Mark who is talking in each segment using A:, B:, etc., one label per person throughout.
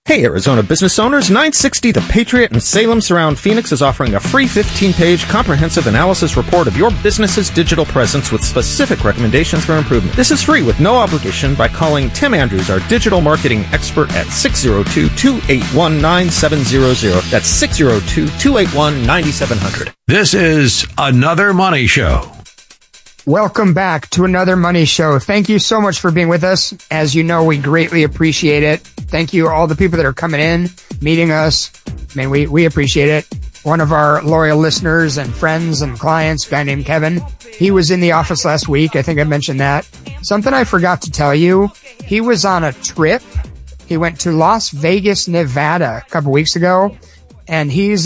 A: Hey, Arizona business owners, 960 The Patriot in Salem Surround Phoenix is offering a free 15-page comprehensive analysis report of your business's digital presence with specific recommendations for improvement. This is free with no obligation by calling Tim Andrews, our digital marketing expert, at 602-281-9700. That's 602-281-9700.
B: This is Another Money Show.
C: Welcome back to Another Money Show. Thank you so much for being with us. As you know, we greatly appreciate it. Thank you all the people that are coming in, meeting us. I mean, we appreciate it. One of our loyal listeners and friends and clients, a guy named Kevin, he was in the office last week. I think I mentioned that. Something I forgot to tell you, he was on a trip. He went to Las Vegas, Nevada a couple weeks ago, and he's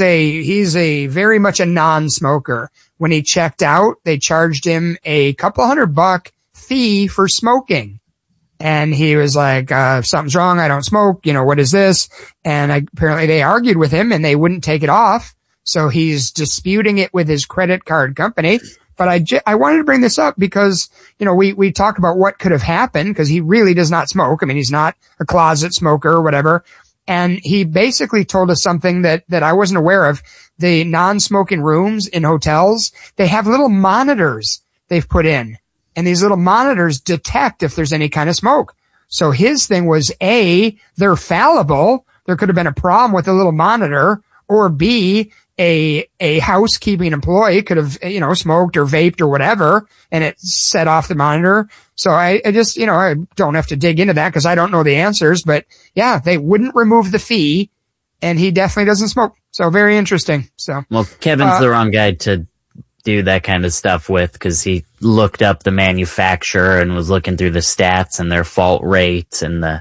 C: a very much a non-smoker. When he checked out, they charged him a couple $100 fee for smoking. And he was like, something's wrong. I don't smoke. What is this? And apparently they argued with him and they wouldn't take it off. So he's disputing it with his credit card company. But I wanted to bring this up because, we talk about what could have happened because he really does not smoke. I mean, he's not a closet smoker or whatever. And he basically told us something that I wasn't aware of. The non-smoking rooms in hotels, they have little monitors they've put in. And these little monitors detect if there's any kind of smoke. So his thing was A, they're fallible. There could have been a problem with the little monitor, or B, a housekeeping employee could have, smoked or vaped or whatever, and it set off the monitor. So I just, I don't have to dig into that because I don't know the answers, but yeah, they wouldn't remove the fee, and he definitely doesn't smoke. So very interesting. So,
D: well, Kevin's the wrong guy to do that kind of stuff with because he looked up the manufacturer and was looking through the stats and their fault rates and the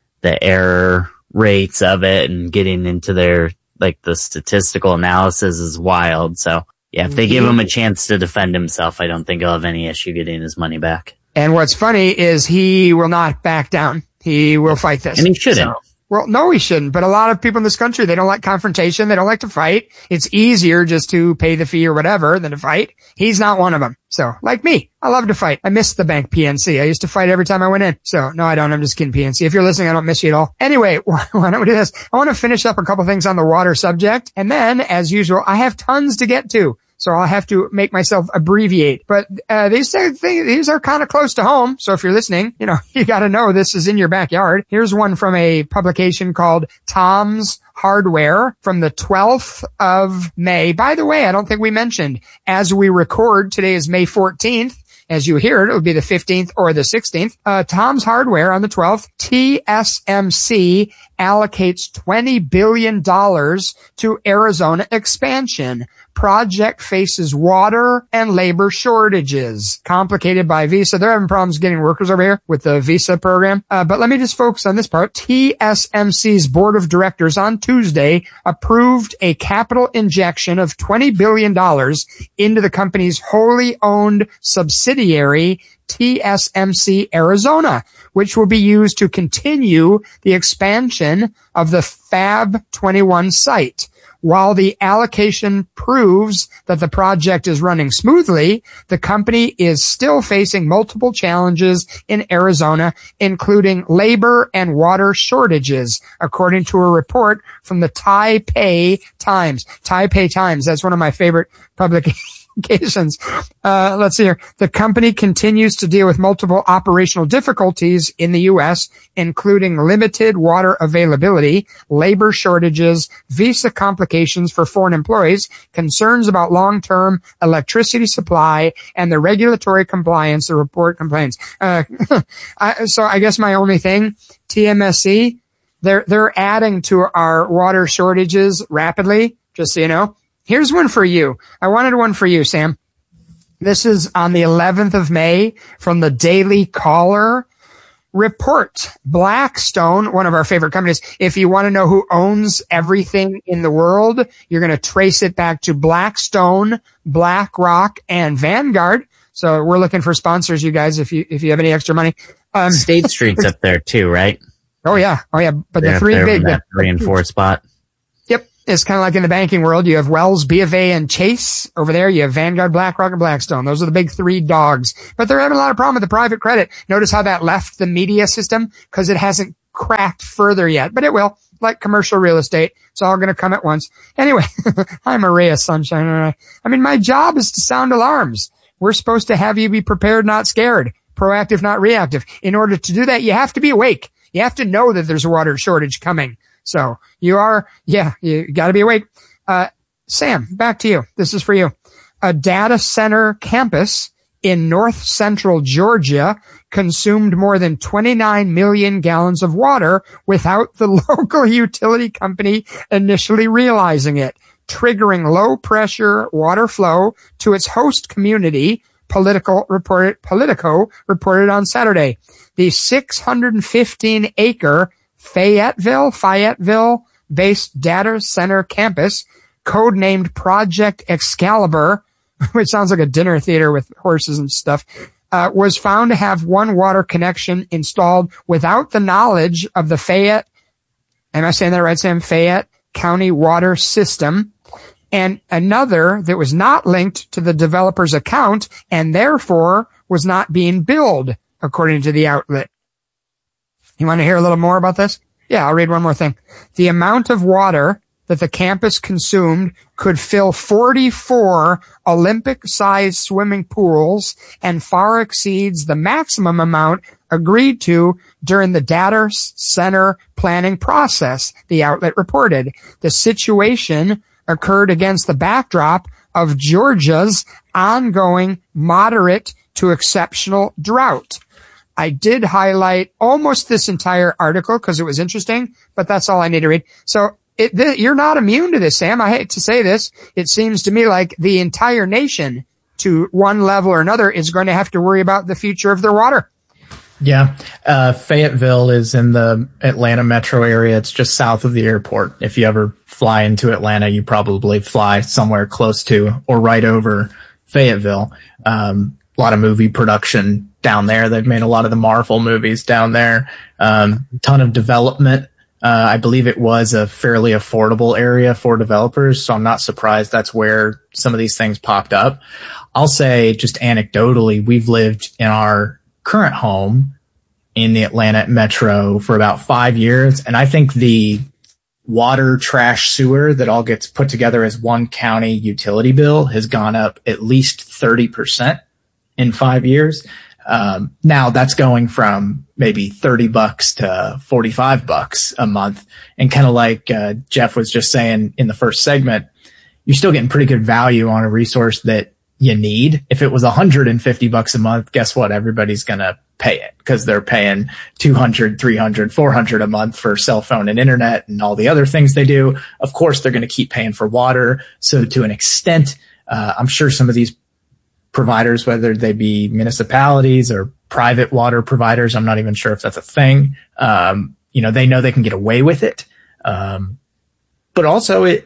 D: error rates of it and getting into their, the statistical analysis is wild. So yeah, if they give him a chance to defend himself, I don't think he'll have any issue getting his money back.
C: And what's funny is he will not back down. He will fight this.
D: And he shouldn't.
C: Well, no, he shouldn't. But a lot of people in this country, they don't like confrontation. They don't like to fight. It's easier just to pay the fee or whatever than to fight. He's not one of them. So, like me, I love to fight. I miss the bank PNC. I used to fight every time I went in. So, no, I don't. I'm just kidding, PNC. If you're listening, I don't miss you at all. Anyway, why don't we do this? I want to finish up a couple things on the water subject. And then, as usual, I have tons to get to. So I'll have to make myself abbreviate. But these are kind of close to home. So if you're listening, you got to know this is in your backyard. Here's one from a publication called Tom's Hardware from the 12th of May. By the way, I don't think we mentioned, as we record, today is May 14th. As you hear it, it would be the 15th or the 16th. Tom's Hardware on the 12th, TSMC allocates $20 billion to Arizona expansion. Project faces water and labor shortages complicated by Visa. They're having problems getting workers over here with the Visa program. But let me just focus on this part. TSMC's board of directors on Tuesday approved a capital injection of $20 billion into the company's wholly owned subsidiary, TSMC Arizona, which will be used to continue the expansion of the Fab 21 site. While the allocation proves that the project is running smoothly, the company is still facing multiple challenges in Arizona, including labor and water shortages, according to a report from the Taipei Times. Taipei Times, that's one of my favorite publications. Let's see here. The company continues to deal with multiple operational difficulties in the U.S., including limited water availability, labor shortages, visa complications for foreign employees, concerns about long-term electricity supply, and the regulatory compliance, the report complains. So I guess my only thing, TMSC, they're adding to our water shortages rapidly, just so you know. Here's one for you. I wanted one for you, Sam. This is on the 11th of May from the Daily Caller. Report. Blackstone, one of our favorite companies. If you want to know who owns everything in the world, you're going to trace it back to Blackstone, BlackRock, and Vanguard. So we're looking for sponsors, you guys, if you have any extra money.
D: State Street's up there too, right?
C: Oh yeah. But
D: they're
C: the three big,
D: that 3 and 4 spot.
C: It's kind of like in the banking world. You have Wells, B of A, and Chase. Over there, you have Vanguard, BlackRock, and Blackstone. Those are the big three dogs. But they're having a lot of problem with the private credit. Notice how that left the media system because it hasn't cracked further yet, but it will. Like commercial real estate, it's all going to come at once. Anyway, I'm a ray of sunshine. I mean, my job is to sound alarms. We're supposed to have you be prepared, not scared, proactive, not reactive. In order to do that, you have to be awake. You have to know that there's a water shortage coming. So you got to be awake. Sam, back to you. This is for you. A data center campus in north central Georgia consumed more than 29 million gallons of water without the local utility company initially realizing it, triggering low pressure water flow to its host community, Politico reported on Saturday. The 615 acre Fayetteville based data center campus, codenamed Project Excalibur, which sounds like a dinner theater with horses and stuff, was found to have one water connection installed without the knowledge of the Fayette, am I saying that right, Sam? Fayette County Water System, and another that was not linked to the developer's account and therefore was not being billed, according to the outlet. You want to hear a little more about this? Yeah, I'll read one more thing. The amount of water that the campus consumed could fill 44 Olympic-sized swimming pools and far exceeds the maximum amount agreed to during the data center planning process, the outlet reported. The situation occurred against the backdrop of Georgia's ongoing moderate to exceptional drought. I did highlight almost this entire article because it was interesting, but that's all I need to read. So you're not immune to this, Sam. I hate to say this. It seems to me like the entire nation, to one level or another, is going to have to worry about the future of their water.
E: Yeah. Fayetteville is in the Atlanta metro area. It's just south of the airport. If you ever fly into Atlanta, you probably fly somewhere close to or right over Fayetteville. A lot of movie production down there. They've made a lot of the Marvel movies down there. Ton of development. I believe it was a fairly affordable area for developers, so I'm not surprised that's where some of these things popped up. I'll say, just anecdotally, we've lived in our current home in the Atlanta metro for about 5 years, and I think the water, trash, sewer that all gets put together as one county utility bill has gone up at least 30% in 5 years. Now that's going from maybe $30 to $45 a month. And kind of like, Jeff was just saying in the first segment, you're still getting pretty good value on a resource that you need. If it was $150 a month, guess what? Everybody's going to pay it because they're paying $200, $300, $400 a month for cell phone and internet and all the other things they do. Of course, they're going to keep paying for water. So to an extent, I'm sure some of these providers, whether they be municipalities or private water providers, I'm not even sure if that's a thing. They know they can get away with it. But also it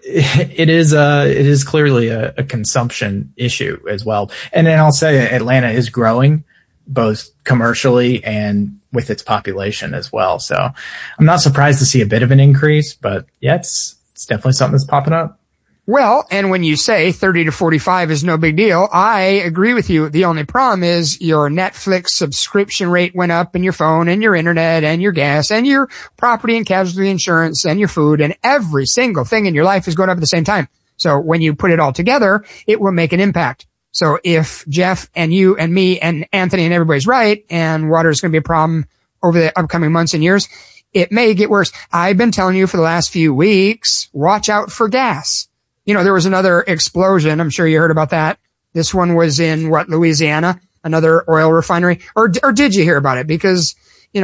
E: is clearly a consumption issue as well. And then I'll say Atlanta is growing both commercially and with its population as well. So I'm not surprised to see a bit of an increase, but yeah, it's definitely something that's popping up.
C: Well, and when you say 30 to 45 is no big deal, I agree with you. The only problem is your Netflix subscription rate went up, and your phone and your internet and your gas and your property and casualty insurance and your food, and every single thing in your life is going up at the same time. So when you put it all together, it will make an impact. So if Jeff and you and me and Anthony and everybody's right, and water is going to be a problem over the upcoming months and years, it may get worse. I've been telling you for the last few weeks, watch out for gas. There was another explosion. I'm sure you heard about that. This one was in Louisiana, another oil refinery. Or did you hear about it? Because,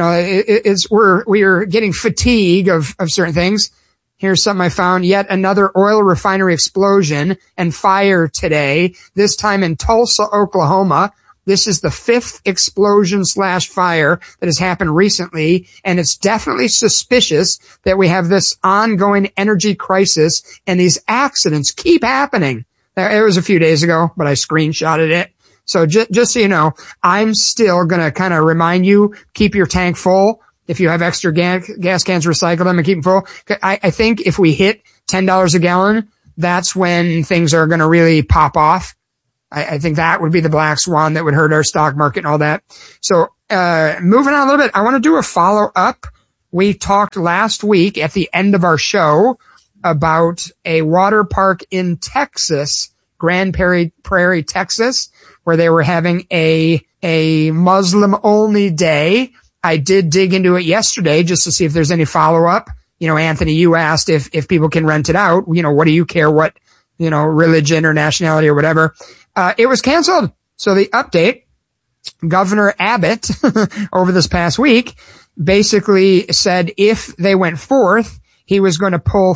C: we're getting fatigue of certain things. Here's something I found. Yet another oil refinery explosion and fire today, this time in Tulsa, Oklahoma. This is the fifth explosion/fire that has happened recently, and it's definitely suspicious that we have this ongoing energy crisis, and these accidents keep happening. It was a few days ago, but I screenshotted it. So just so you know, I'm still going to kind of remind you, keep your tank full. If you have extra gas cans, recycle them and keep them full. I think if we hit $10 a gallon, that's when things are going to really pop off. I think that would be the black swan that would hurt our stock market and all that. So, moving on a little bit, I want to do a follow up We talked last week at the end of our show about a water park in Texas, Grand Prairie, Texas, where they were having a Muslim-only day. I did dig into it yesterday just to see if there's any follow-up. Anthony, you asked if people can rent it out. What do you care what, religion or nationality or whatever? It was canceled. So the update, Governor Abbott over this past week basically said if they went forth, he was going to pull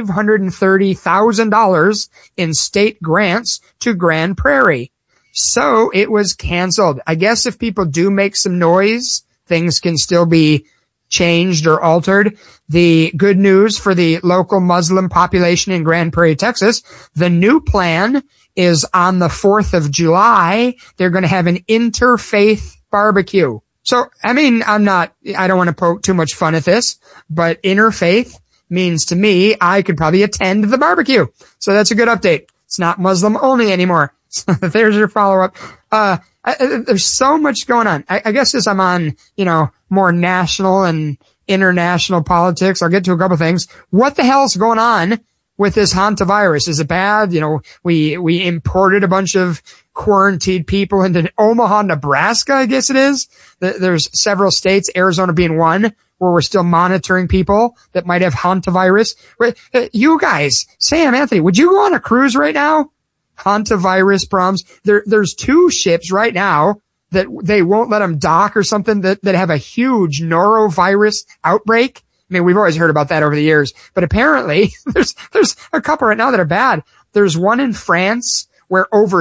C: $530,000 in state grants to Grand Prairie. So it was canceled. I guess if people do make some noise, things can still be changed or altered. The good news for the local Muslim population in Grand Prairie, Texas, the new plan is on the 4th of July. They're going to have an interfaith barbecue. So, I don't want to poke too much fun at this, but interfaith means to me, I could probably attend the barbecue. So that's a good update. It's not Muslim only anymore. So there's your follow-up. There's so much going on. I guess as I'm on, more national and international politics, I'll get to a couple things. What the hell's going on with this hantavirus? Is it bad? We imported a bunch of quarantined people into Omaha, Nebraska, I guess it is. There's several states, Arizona being one, where we're still monitoring people that might have hantavirus. You guys, Sam, Anthony, would you go on a cruise right now? Hantavirus problems. There's 2 ships right now that they won't let them dock or something that have a huge norovirus outbreak. We've always heard about that over the years, but apparently there's a couple right now that are bad. There's one in France where over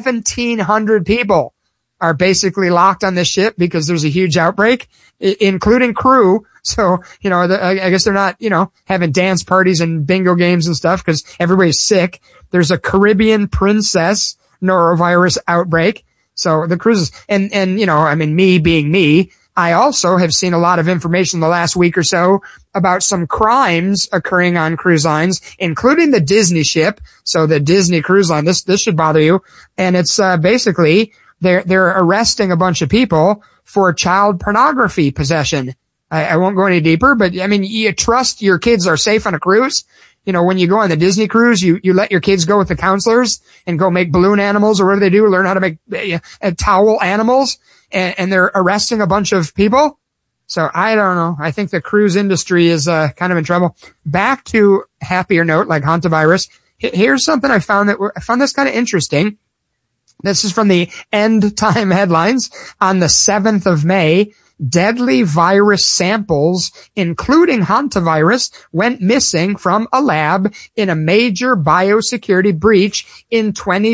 C: 1,700 people are basically locked on this ship because there's a huge outbreak, including crew. So, I guess they're not, having dance parties and bingo games and stuff because everybody's sick. There's a Caribbean princess norovirus outbreak. So the cruises and, me being me, I also have seen a lot of information the last week or so about some crimes occurring on cruise lines, including the Disney ship. So the Disney cruise line, this should bother you. And it's, basically they're arresting a bunch of people for child pornography possession. I won't go any deeper, but you trust your kids are safe on a cruise. When you go on the Disney cruise, you let your kids go with the counselors and go make balloon animals or whatever they do, learn how to make towel animals, and they're arresting a bunch of people. So I don't know. I think the cruise industry is kind of in trouble. Back to happier note, like hantavirus. Here's something I found this kind of interesting. This is from the End Time headlines. On the 7th of May, deadly virus samples, including hantavirus, went missing from a lab in a major biosecurity breach in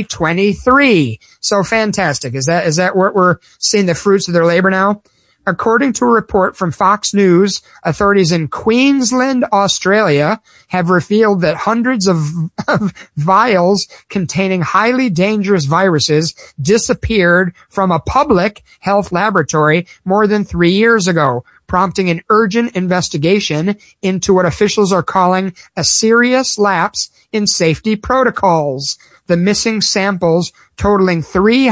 C: 2023. So fantastic. Is that what we're seeing the fruits of their labor now? According to a report from Fox News, authorities in Queensland, Australia, have revealed that hundreds of vials containing highly dangerous viruses disappeared from a public health laboratory more than 3 years ago, prompting an urgent investigation into what officials are calling a serious lapse in safety protocols. The missing samples, totaling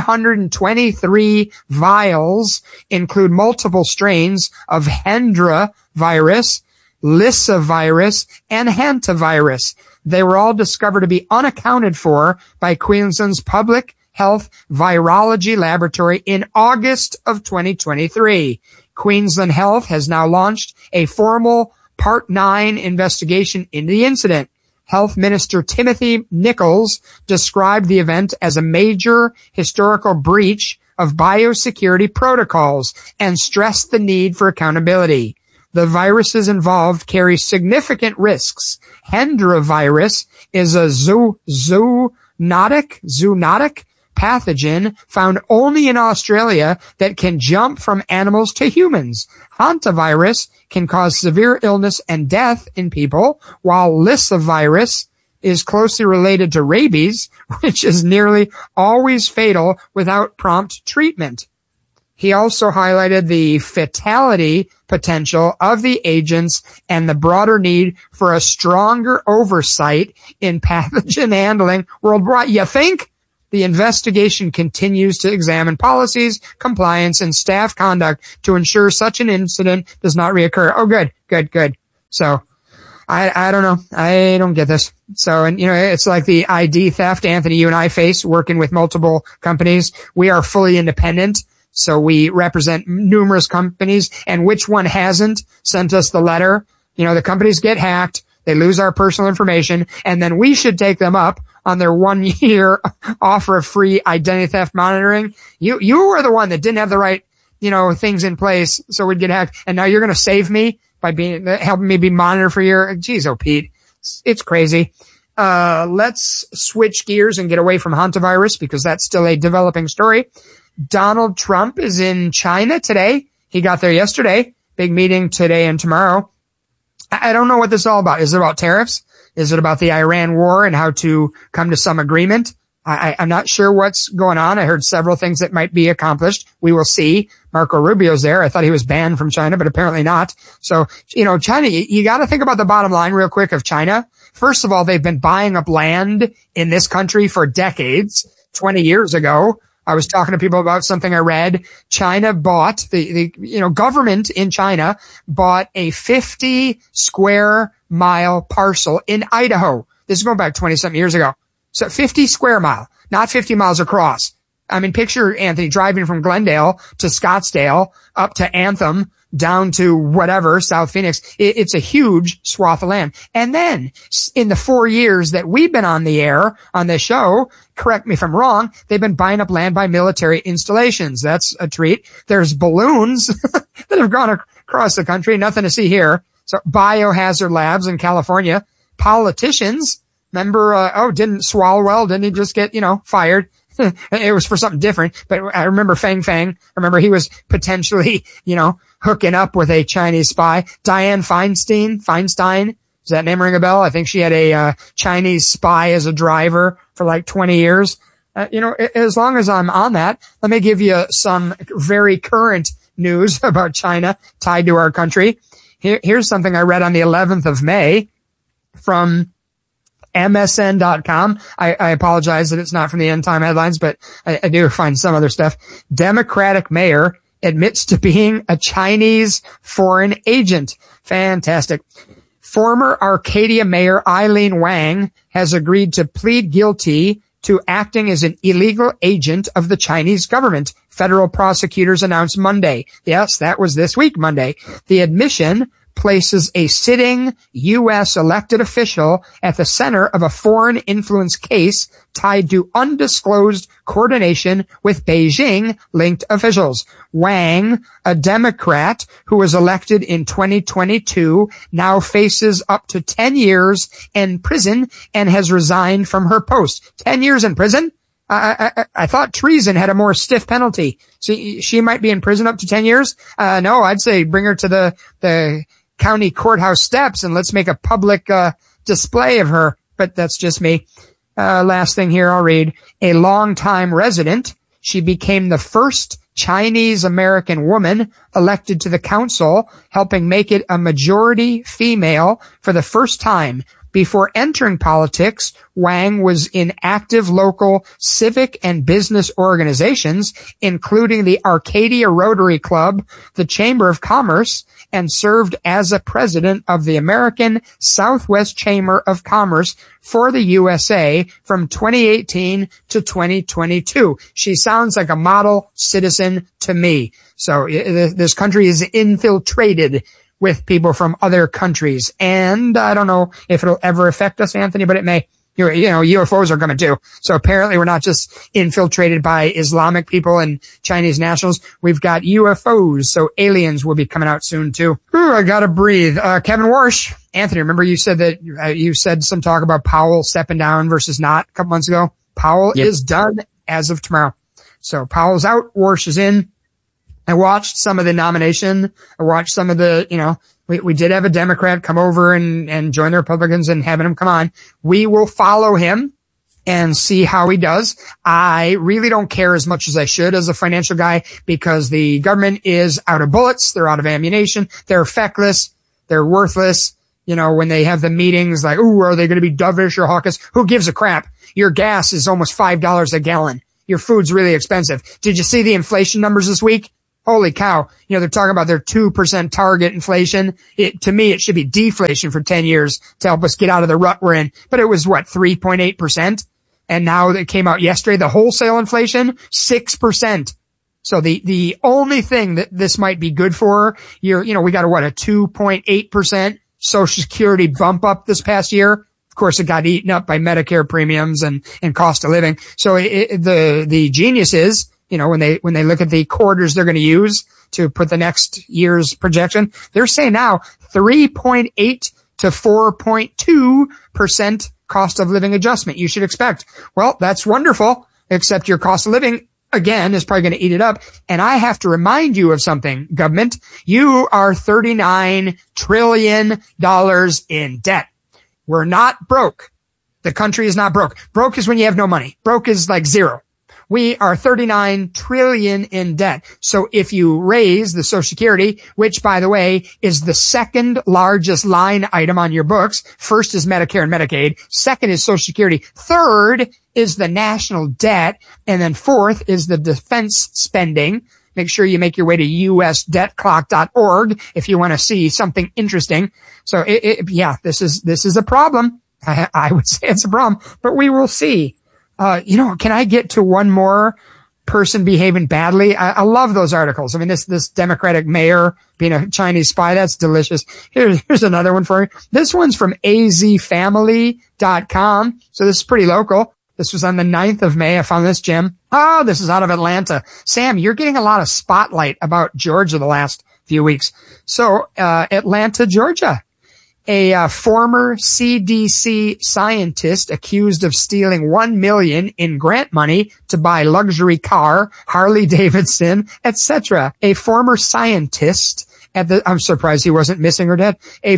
C: 323 vials, include multiple strains of Hendra virus, Lissa virus, and hantavirus. They were all discovered to be unaccounted for by Queensland's Public Health Virology Laboratory in August of 2023. Queensland Health has now launched a formal Part 9 investigation into the incident. Health Minister Timothy Nicholls described the event as a major historical breach of biosecurity protocols and stressed the need for accountability. The viruses involved carry significant risks. Hendra virus is a zoonotic pathogen found only in Australia that can jump from animals to humans. Hantavirus can cause severe illness and death in people, while Lissa virus is closely related to rabies, which is nearly always fatal without prompt treatment. He also highlighted the fatality potential of the agents and the broader need for a stronger oversight in pathogen handling worldwide. You think? The investigation continues to examine policies, compliance, and staff conduct to ensure such an incident does not reoccur. Oh, good. So, I don't know. I don't get this. So, and it's like the ID theft, Anthony, you and I face working with multiple companies. We are fully independent. So we represent numerous companies, and which one hasn't sent us the letter? The companies get hacked. They lose our personal information, and then we should take them up on their 1-year offer of free identity theft monitoring. You were the one that didn't have the right, things in place, so we'd get hacked. And now you're going to save me by helping me be monitored for your, geez, oh, Pete, it's crazy. Let's switch gears and get away from hantavirus because that's still a developing story. Donald Trump is in China today. He got there yesterday. Big meeting today and tomorrow. I don't know what this is all about. Is it about tariffs? Is it about the Iran war and how to come to some agreement? I'm not sure what's going on. I heard several things that might be accomplished. We will see. Marco Rubio's there. I thought he was banned from China, but apparently not. So, China, you got to think about the bottom line real quick of China. First of all, they've been buying up land in this country for decades. 20 years ago, I was talking to people about something I read. China bought the government in China bought a 50 square mile parcel in Idaho. This is going back 20 something years ago. So 50 square mile, not 50 miles across. I mean, picture Anthony driving from Glendale to Scottsdale up to Anthem down to whatever, South Phoenix. It's a huge swath of land. And then in the 4 years that we've been on the air on this show, correct me if I'm wrong, they've been buying up land by military installations. That's a treat. There's balloons that have gone across the country. Nothing to see here. So biohazard labs in California. Politicians, remember, didn't Swalwell, didn't he just get, fired? It was for something different, but I remember Fang Fang. I remember he was potentially, hooking up with a Chinese spy. Dianne Feinstein. Does that name ring a bell? I think she had a Chinese spy as a driver for like 20 years. As long as I'm on that, let me give you some very current news about China tied to our country. Here's something I read on the 11th of May from MSN.com. I apologize that it's not from the End Time headlines, but I do find some other stuff. Democratic mayor admits to being a Chinese foreign agent. Fantastic. Former Arcadia Mayor Eileen Wang has agreed to plead guilty to acting as an illegal agent of the Chinese government, federal prosecutors announced Monday. Yes, that was this week, Monday. The admission places a sitting U.S. elected official at the center of a foreign influence case tied to undisclosed coordination with Beijing-linked officials. Wang, a Democrat who was elected in 2022, now faces up to 10 years in prison and has resigned from her post. 10 years in prison? I thought treason had a more stiff penalty. So she might be in prison up to 10 years? No, I'd say bring her to the county courthouse steps and let's make a public display of her. But that's just me. Last thing here I'll read. A longtime resident, she became the first Chinese American woman elected to the council, helping make it a majority female for the first time. Before entering politics, Wang was in active local civic and business organizations, including the Arcadia Rotary Club, the Chamber of Commerce, and served as a president of the American Southwest Chamber of Commerce for the USA from 2018 to 2022. She sounds like a model citizen to me. So this country is infiltrated with people from other countries. And I don't know if it'll ever affect us, Anthony, but it may. UFOs are coming too. So apparently we're not just infiltrated by Islamic people and Chinese nationals. We've got UFOs. So aliens will be coming out soon too. Ooh, I gotta breathe. Kevin Warsh. Anthony, remember you said that you said some talk about Powell stepping down versus not a couple months ago? Powell is done as of tomorrow. So Powell's out. Warsh is in. I watched some of the nomination. I watched some of the, we did have a Democrat come over and join the Republicans and having him come on. We will follow him and see how he does. I really don't care as much as I should as a financial guy because the government is out of bullets. They're out of ammunition. They're feckless. They're worthless. when they have the meetings like, ooh, are they going to be dovish or hawkish? Who gives a crap? Your gas is almost $5 a gallon. Your food's really expensive. Did you see the inflation numbers this week? Holy cow. They're talking about their 2% target inflation. To me, it should be deflation for 10 years to help us get out of the rut we're in. But it was 3.8%? And now it came out yesterday, the wholesale inflation, 6%. So the only thing that this might be good for, we got a 2.8% Social Security bump up this past year. Of course, it got eaten up by Medicare premiums and cost of living. So the genius is, when they look at the quarters they're going to use to put the next year's projection, they're saying now 3.8 to 4.2% cost of living adjustment you should expect. Well, that's wonderful, except your cost of living, again, is probably going to eat it up. And I have to remind you of something, government. You are $39 trillion in debt. We're not broke. The country is not broke. Broke is when you have no money. Broke is like zero. We are 39 trillion in debt. So if you raise the Social Security, which by the way is the second largest line item on your books, first is Medicare and Medicaid, second is Social Security, third is the national debt, and then fourth is the defense spending. Make sure you make your way to usdebtclock.org if you want to see something interesting. So this is a problem. I would say it's a problem, but we will see. Can I get to one more person behaving badly? I love those articles. I mean, this Democratic mayor being a Chinese spy, that's delicious. Here's another one for you. This one's from azfamily.com. So this is pretty local. This was on the 9th of May. I found this gem. Oh, this is out of Atlanta. Sam, you're getting a lot of spotlight about Georgia the last few weeks. So, Atlanta, Georgia. A former CDC scientist accused of stealing $1 million in grant money to buy luxury car, Harley Davidson, etc. A former scientist I'm surprised he wasn't missing or dead.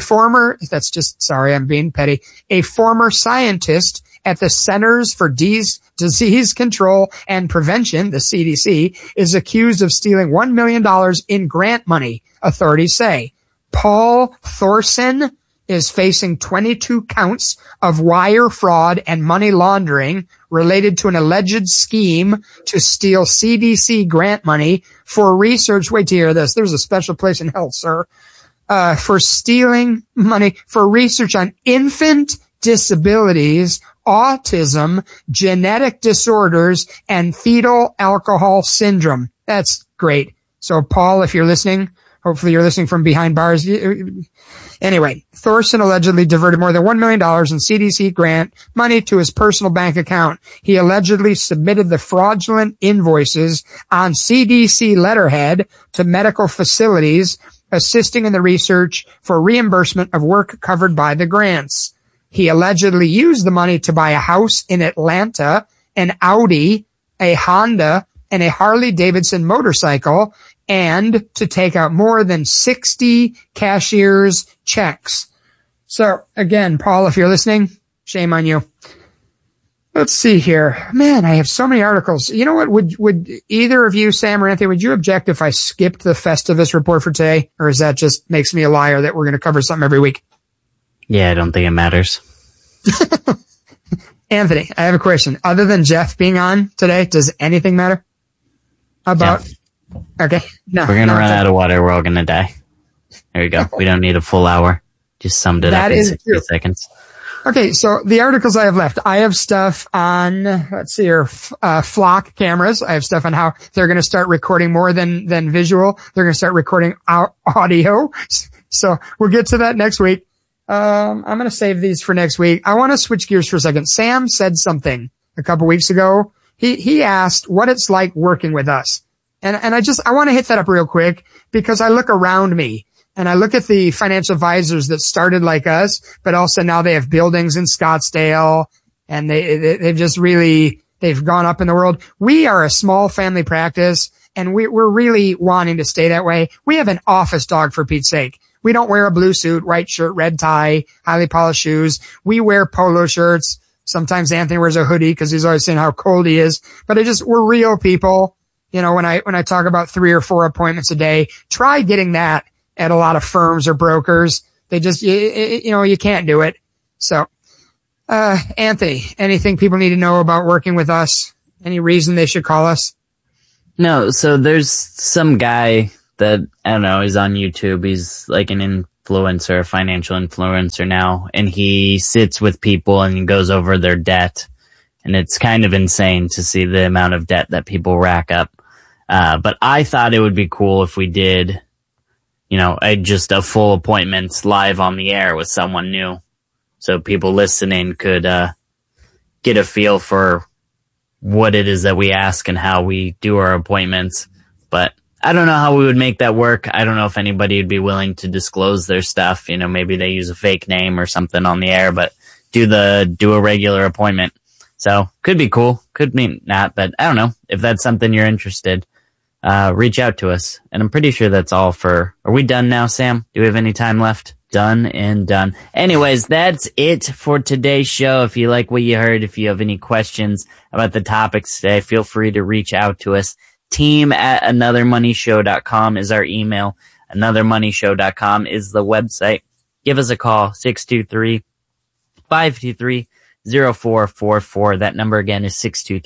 C: I'm being petty. A former scientist at the Centers for Disease Control and Prevention, the CDC, is accused of stealing $1 million in grant money, authorities say. Paul Thorsen is facing 22 counts of wire fraud and money laundering related to an alleged scheme to steal CDC grant money for research. Wait to hear this. There's a special place in hell, sir. For stealing money for research on infant disabilities, autism, genetic disorders, and fetal alcohol syndrome. That's great. So, Paul, if you're listening, hopefully you're listening from behind bars. Anyway, Thorsen allegedly diverted more than $1 million in CDC grant money to his personal bank account. He allegedly submitted the fraudulent invoices on CDC letterhead to medical facilities assisting in the research for reimbursement of work covered by the grants. He allegedly used the money to buy a house in Atlanta, an Audi, a Honda, and a Harley Davidson motorcycle, and to take out more than 60 cashier's checks. So again, Paul, if you're listening, shame on you. Let's see here. Man, I have so many articles. You know what? Would either of you, Sam or Anthony, would you object if I skipped the Festivus report for today? Or is that just makes me a liar that we're going to cover something every week? Yeah,
D: I don't think it matters.
C: Anthony, I have a question. Other than Jeff being on today, does anything matter? About...
D: Jeff.
C: Okay. No,
D: we're going to run out of water. We're all going to die. There you go. We don't need a full hour. Just summed it up in 60 seconds.
C: Okay. So the articles I have left, I have stuff on, let's see here, flock cameras. I have stuff on how they're going to start recording more than visual. They're going to start recording audio. So we'll get to that next week. I'm going to save these for next week. I want to switch gears for a second. Sam said something a couple weeks ago. He asked what it's like working with us. And I want to hit that up real quick because I look around me and I look at the financial advisors that started like us, but also now they have buildings in Scottsdale and they've gone up in the world. We are a small family practice and we're really wanting to stay that way. We have an office dog, for Pete's sake. We don't wear a blue suit, white shirt, red tie, highly polished shoes. We wear polo shirts. Sometimes Anthony wears a hoodie because he's always saying how cold he is, but we're real people. You know, when I talk about 3 or 4 appointments a day, try getting that at a lot of firms or brokers. They just, you can't do it. So, Anthony, anything people need to know about working with us? Any reason they should call us?
D: No, so there's some guy that, I don't know, he's on YouTube. He's like an influencer, a financial influencer now, and he sits with people and he goes over their debt. And it's kind of insane to see the amount of debt that people rack up. But I thought it would be cool if we did, just a full appointment live on the air with someone new. So people listening could get a feel for what it is that we ask and how we do our appointments. But I don't know how we would make that work. I don't know if anybody would be willing to disclose their stuff. Maybe they use a fake name or something on the air, but do a regular appointment. So could be cool. Could mean not, but I don't know. If that's something you're interested, reach out to us. And I'm pretty sure that's all are we done now, Sam? Do we have any time left? Done and done. Anyways, that's it for today's show. If you like what you heard, if you have any questions about the topics today, feel free to reach out to us. team@anothermoneyshow.com is our email. Anothermoneyshow.com is the website. Give us a call, 623-523-0444. That number again is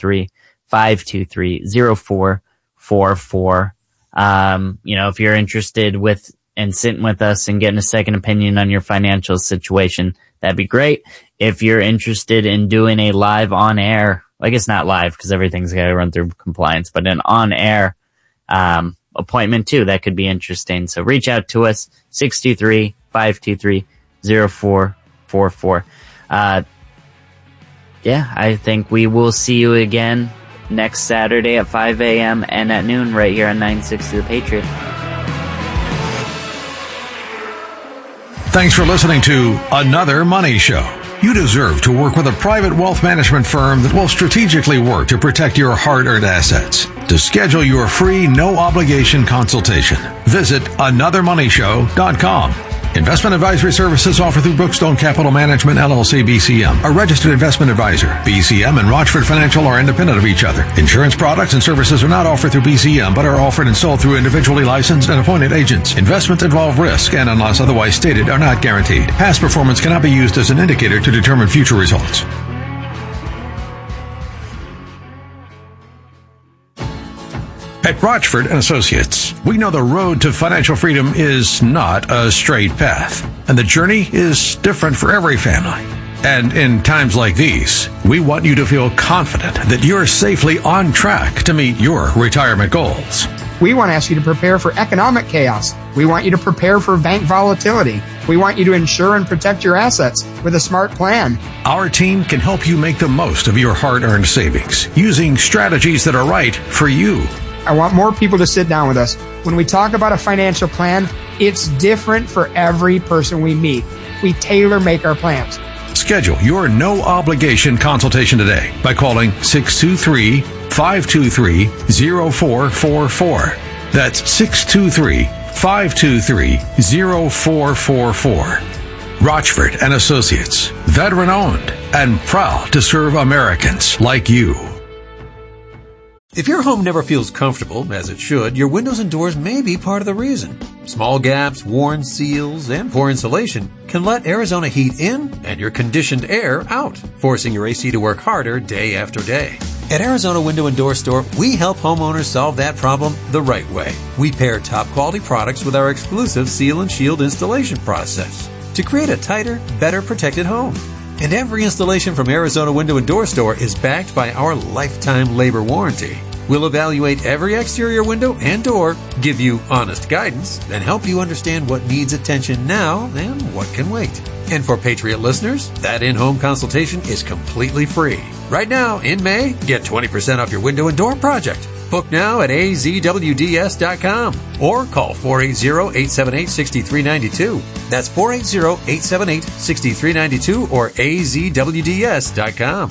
D: 623-523-0444. If you're interested and sitting with us and getting a second opinion on your financial situation, that'd be great. If you're interested in doing a live on air, I guess not live because everything's got to run through compliance, but an on air appointment too, that could be interesting. So reach out to us, 623-523-0444. I think we will see you again next Saturday at 5 a.m. and at noon right here on 960 The Patriot.
B: Thanks for listening to Another Money Show. You deserve to work with a private wealth management firm that will strategically work to protect your hard-earned assets. To schedule your free, no-obligation consultation, visit anothermoneyshow.com. Investment advisory services offered through Brookstone Capital Management, LLC, BCM, a registered investment advisor. BCM and Rochford Financial are independent of each other. Insurance products and services are not offered through BCM, but are offered and sold through individually licensed and appointed agents. Investments involve risk and, unless otherwise stated, are not guaranteed. Past performance cannot be used as an indicator to determine future results. At Rochford & Associates, we know the road to financial freedom is not a straight path, and the journey is different for every family. And in times like these, we want you to feel confident that you're safely on track to meet your retirement goals.
C: We want to ask you to prepare for economic chaos. We want you to prepare for bank volatility. We want you to insure and protect your assets with a smart plan.
B: Our team can help you make the most of your hard-earned savings using strategies that are right for you.
C: I want more people to sit down with us. When we talk about a financial plan, it's different for every person we meet. We tailor make our plans.
B: Schedule your no-obligation consultation today by calling 623-523-0444. That's 623-523-0444. Rochford & Associates, veteran-owned and proud to serve Americans like you.
F: If your home never feels comfortable, as it should, your windows and doors may be part of the reason. Small gaps, worn seals, and poor insulation can let Arizona heat in and your conditioned air out, forcing your AC to work harder day after day. At Arizona Window and Door Store, we help homeowners solve that problem the right way. We pair top quality products with our exclusive Seal and Shield installation process to create a tighter, better protected home. And every installation from Arizona Window and Door Store is backed by our lifetime labor warranty. We'll evaluate every exterior window and door, give you honest guidance, and help you understand what needs attention now and what can wait. And for Patriot listeners, that in-home consultation is completely free. Right now, in May, get 20% off your window and door project. Book now at azwds.com or call 480-878-6392. That's 480-878-6392 or azwds.com.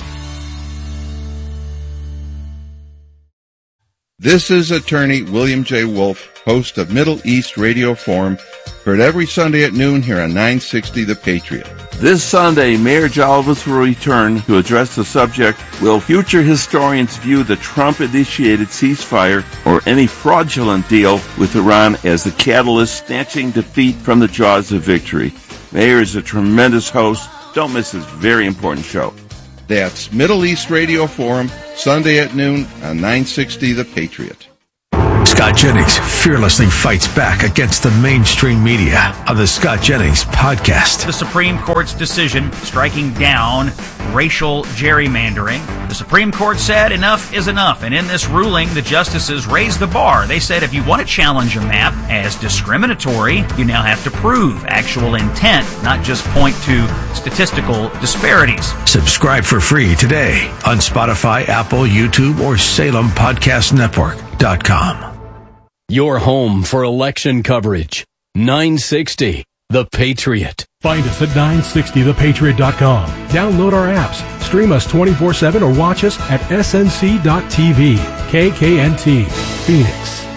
G: This is attorney William J. Wolf, host of Middle East Radio Forum, heard every Sunday at noon here on 960 The Patriot.
H: This Sunday, Mayor Jalvis will return to address the subject, will future historians view the Trump-initiated ceasefire or any fraudulent deal with Iran as the catalyst snatching defeat from the jaws of victory? Mayor is a tremendous host. Don't miss this very important show.
G: That's Middle East Radio Forum, Sunday at noon on 960 The Patriot.
B: Scott Jennings fearlessly fights back against the mainstream media on the Scott Jennings Podcast.
I: The Supreme Court's decision striking down racial gerrymandering. The Supreme Court said enough is enough, and in this ruling, the justices raised the bar. They said if you want to challenge a map as discriminatory, you now have to prove actual intent, not just point to statistical disparities.
B: Subscribe for free today on Spotify, Apple, YouTube, or SalemPodcastNetwork.com.
J: Your home for election coverage. 960 The Patriot.
K: Find us at 960thepatriot.com. Download our apps, stream us 24/7, or watch us at snc.tv. KKNT, Phoenix.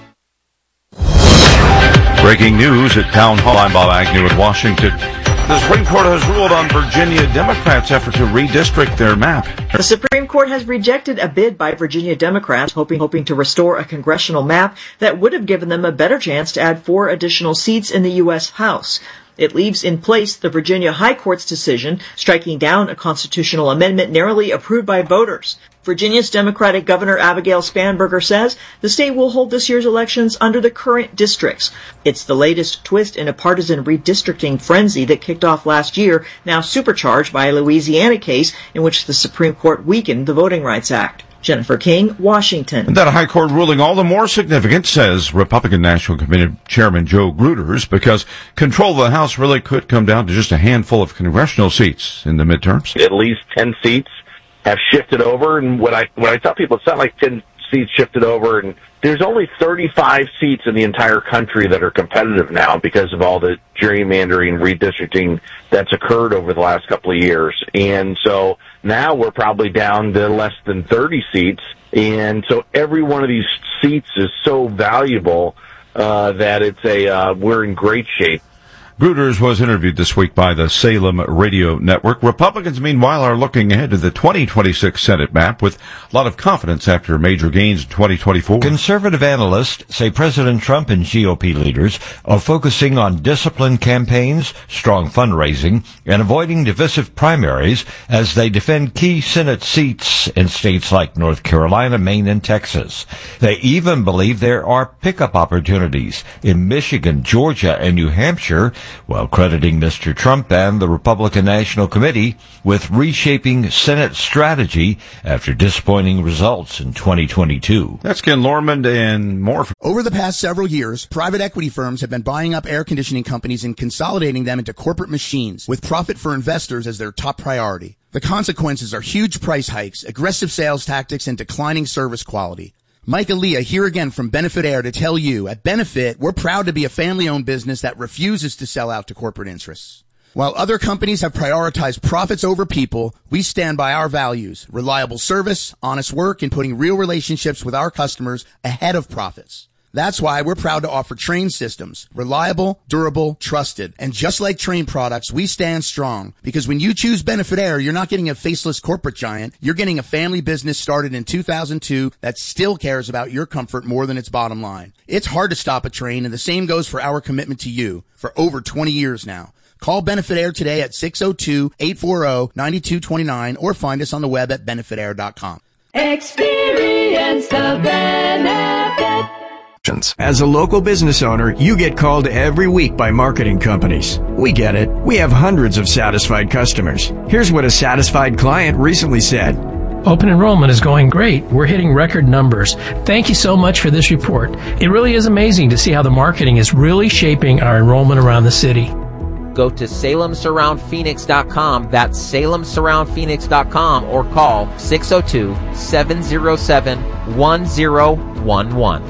L: Breaking news at Town Hall. I'm Bob Agnew in Washington. The Supreme Court has ruled on Virginia Democrats' effort to redistrict their map.
M: The Supreme Court has rejected a bid by Virginia Democrats hoping to restore a congressional map that would have given them a better chance to add 4 additional seats in the U.S. House. It leaves in place the Virginia High Court's decision striking down a constitutional amendment narrowly approved by voters. Virginia's Democratic Governor Abigail Spanberger says the state will hold this year's elections under the current districts. It's the latest twist in a partisan redistricting frenzy that kicked off last year, now supercharged by a Louisiana case in which the Supreme Court weakened the Voting Rights Act. Jennifer King, Washington.
L: And that High Court ruling all the more significant, says Republican National Committee Chairman Joe Gruters, because control of the House really could come down to just a handful of congressional seats in the midterms.
N: At least 10 seats have shifted over, and when I tell people, it's not like 10 seats shifted over, and there's only 35 seats in the entire country that are competitive now because of all the gerrymandering, redistricting that's occurred over the last couple of years. And so now we're probably down to less than 30 seats, and so every one of these seats is so valuable that it's we're in great shape.
L: Gruters was interviewed this week by the Salem Radio Network. Republicans, meanwhile, are looking ahead to the 2026 Senate map with a lot of confidence after major gains in 2024.
O: Conservative analysts say President Trump and GOP leaders are focusing on disciplined campaigns, strong fundraising, and avoiding divisive primaries as they defend key Senate seats in states like North Carolina, Maine, and Texas. They even believe there are pickup opportunities in Michigan, Georgia, and New Hampshire, while crediting Mr. Trump and the Republican National Committee with reshaping Senate strategy after disappointing results in 2022.
L: That's Ken Lormond and more.
P: Over the past several years, private equity firms have been buying up air conditioning companies and consolidating them into corporate machines, with profit for investors as their top priority. The consequences are huge price hikes, aggressive sales tactics, and declining service quality. Mike Aaliyah here again from Benefit Air to tell you, at Benefit, we're proud to be a family-owned business that refuses to sell out to corporate interests. While other companies have prioritized profits over people, we stand by our values, reliable service, honest work, and putting real relationships with our customers ahead of profits. That's why we're proud to offer Trane systems, reliable, durable, trusted. And just like Trane products, we stand strong, because when you choose Benefit Air, you're not getting a faceless corporate giant. You're getting a family business started in 2002 that still cares about your comfort more than its bottom line. It's hard to stop a Trane, and the same goes for our commitment to you for over 20 years now. Call Benefit Air today at 602-840-9229 or find us on the web at benefitair.com.
Q: Experience the benefit.
R: As a local business owner, you get called every week by marketing companies. We get it. We have hundreds of satisfied customers. Here's what a satisfied client recently said.
S: Open enrollment is going great. We're hitting record numbers. Thank you so much for this report. It really is amazing to see how the marketing is really shaping our enrollment around the city.
T: Go to SalemSurroundPhoenix.com. That's SalemSurroundPhoenix.com or call 602-707-1011.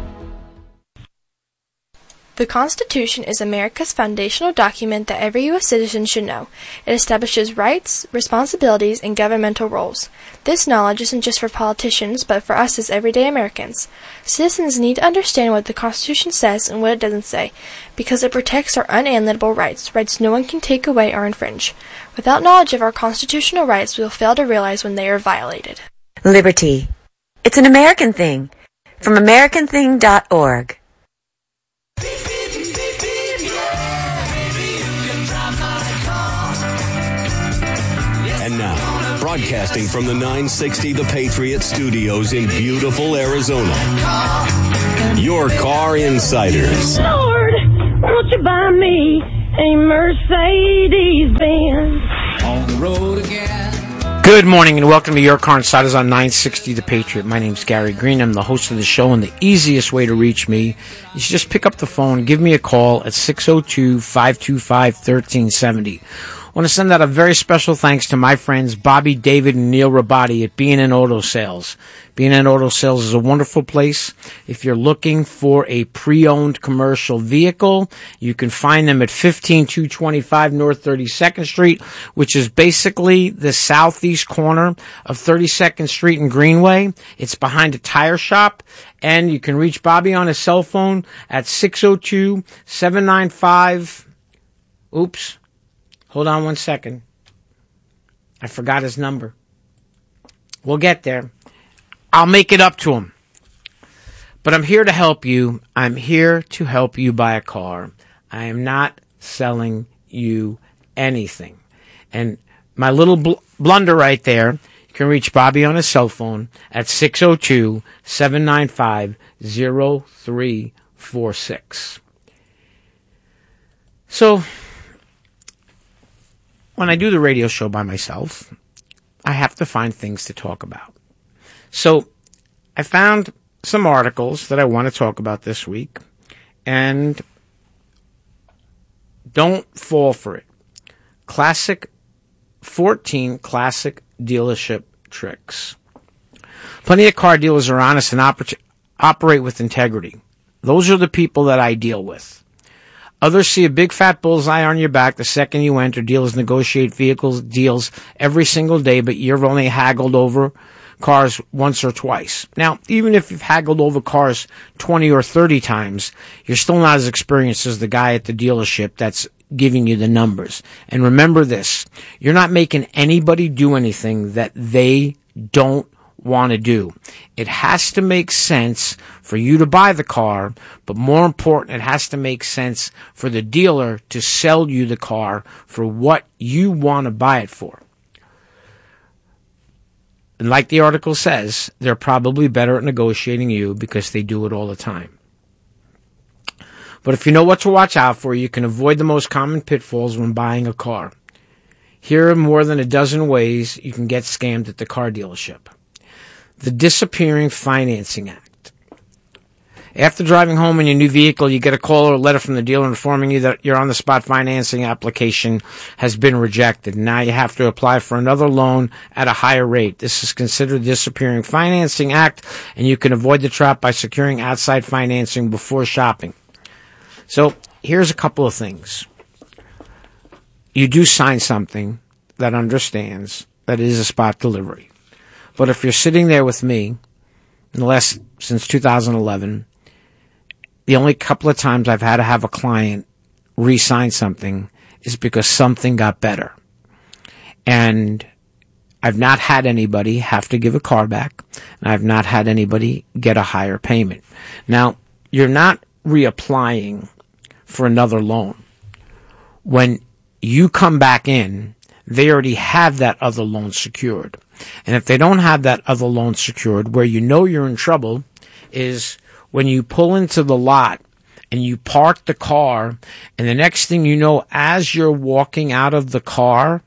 U: The Constitution is America's foundational document that every U.S. citizen should know. It establishes rights, responsibilities, and governmental roles. This knowledge isn't just for politicians, but for us as everyday Americans. Citizens need to understand what the Constitution says and what it doesn't say, because it protects our unalienable rights, rights no one can take away or infringe. Without knowledge of our constitutional rights, we will fail to realize when they are violated.
V: Liberty. It's an American thing. From AmericanThing.org.
J: And now, broadcasting from the 960 The Patriot Studios in beautiful Arizona, your Car Insiders.
Q: Lord, won't you buy me a Mercedes-Benz?
A: On the road again. Good morning and welcome to Your Car Insiders on 960 The Patriot. My name's Gary Green. I'm the host of the show, and the easiest way to reach me is just pick up the phone, give me a call at 602-525-1370. I want to send out a very special thanks to my friends Bobby, David, and Neil Rabati at B&N Auto Sales. B&N Auto Sales is a wonderful place. If you're looking for a pre-owned commercial vehicle, you can find them at 15225 North 32nd Street, which is basically the southeast corner of 32nd Street and Greenway. It's behind a tire shop, and you can reach Bobby on his cell phone at 602-795... Oops. Hold on one second. I forgot his number. We'll get there. I'll make it up to him. But I'm here to help you. I'm here to help you buy a car. I am not selling you anything. And my little blunder right there, you can reach Bobby on his cell phone at 602-795-0346. So, when I do the radio show by myself, I have to find things to talk about. So I found some articles that I want to talk about this week, and don't fall for it. 14 classic dealership tricks. Plenty of car dealers are honest and operate with integrity. Those are the people that I deal with. Others see a big fat bullseye on your back the second you enter. Dealers negotiate deals every single day, but you've only haggled over cars once or twice. Now, even if you've haggled over cars 20 or 30 times, you're still not as experienced as the guy at the dealership that's giving you the numbers. And remember this, you're not making anybody do anything that they don't want to do. It has to make sense for you to buy the car, but more important, it has to make sense for the dealer to sell you the car for what you want to buy it for. And like the article says, they're probably better at negotiating you because they do it all the time. But if you know what to watch out for, you can avoid the most common pitfalls when buying a car. Here are more than a dozen ways you can get scammed at the car dealership. The Disappearing Financing Act. After driving home in your new vehicle, you get a call or a letter from the dealer informing you that your on-the-spot financing application has been rejected. Now you have to apply for another loan at a higher rate. This is considered the Disappearing Financing Act, and you can avoid the trap by securing outside financing before shopping. So here's a couple of things. You do sign something that understands that it is a spot delivery. But if you're sitting there with me, since 2011, the only couple of times I've had to have a client re-sign something is because something got better. And I've not had anybody have to give a car back, and I've not had anybody get a higher payment. Now, you're not reapplying for another loan. When you come back in, they already have that other loan secured. And if they don't have that other loan secured, where you know you're in trouble is when you pull into the lot and you park the car, and the next thing you know, as you're walking out of the car,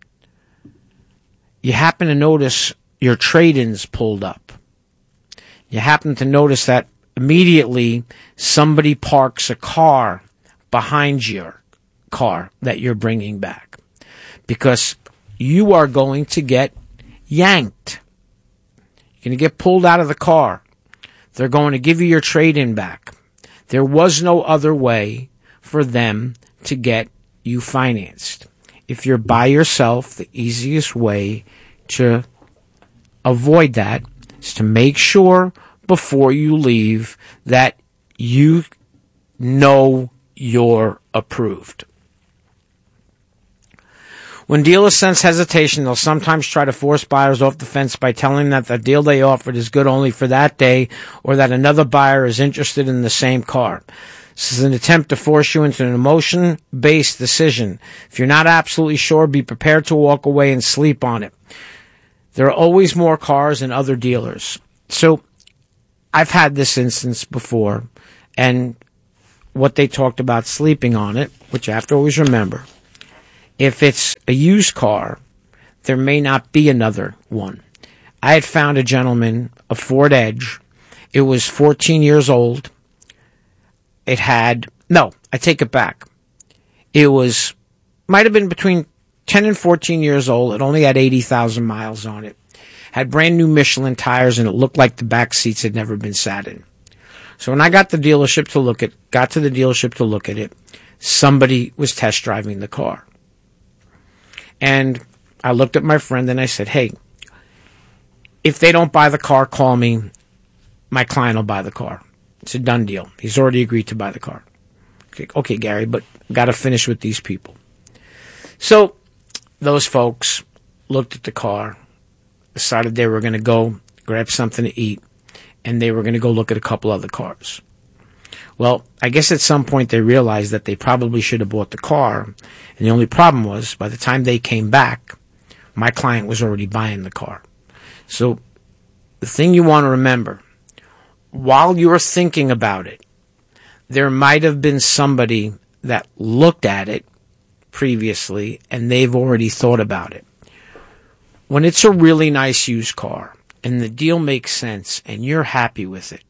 A: you happen to notice your trade-ins pulled up. You happen to notice that immediately somebody parks a car behind your car that you're bringing back, because you are going to get yanked. You're going to get pulled out of the car. They're going to give you your trade-in back. There was no other way for them to get you financed. If you're by yourself, the easiest way to avoid that is to make sure before you leave that you know you're approved. When dealers sense hesitation, they'll sometimes try to force buyers off the fence by telling them that the deal they offered is good only for that day, or that another buyer is interested in the same car. This is an attempt to force you into an emotion-based decision. If you're not absolutely sure, be prepared to walk away and sleep on it. There are always more cars and other dealers. So I've had this instance before, and what they talked about sleeping on it, which I have to always remember. If it's a used car, there may not be another one. I had found a gentleman, a Ford Edge. It was 14 years old. It had, no, I take it back. It might have been between 10 and 14 years old. It only had 80,000 miles on it. Had brand new Michelin tires, and it looked like the back seats had never been sat in. So when I got to the dealership to look at it, somebody was test driving the car. And I looked at my friend and I said, hey, if they don't buy the car, call me. My client will buy the car. It's a done deal. He's already agreed to buy the car. Okay, Gary, but got to finish with these people. So those folks looked at the car, decided they were going to go grab something to eat, and they were going to go look at a couple other cars. Well, I guess at some point they realized that they probably should have bought the car, and the only problem was by the time they came back, my client was already buying the car. So the thing you want to remember, while you're thinking about it, there might have been somebody that looked at it previously and they've already thought about it. When it's a really nice used car and the deal makes sense and you're happy with it,